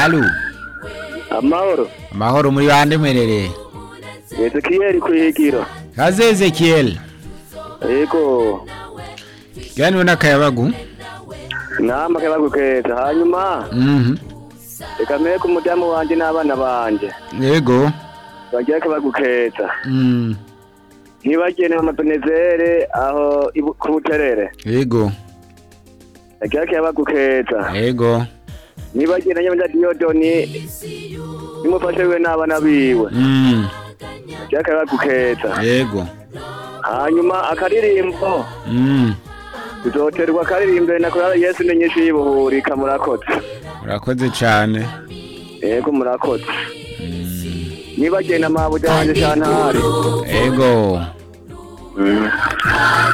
Alu. Amahoro. Amahoro muri bande mwerere. Ezekiel Kwihigiro. Kaze Ezekiel. Yego. Gani unakayabagu? Nama kabagukeza. Hanyuma. Reka meye ku mudamu wanje n'abana banje. Yego. Bagiye kabagukeza. Ntibagene amatonezere aho ku Buterere. Yego. Bagiye kabagukeza. Yego. Nibagene nyamda Diodoni. Nimufashe we n'abana biwe. Bagiye kabagukeza. Yego. Hanyuma akaririmbo. Tuzoterwa akaririmbo na kurara Yesu n'inyishi y'ubuhuri kamurakoze. Murakoze cyane. Yego murakoze. Nibagene amabuja wanje cyane hari. Yego.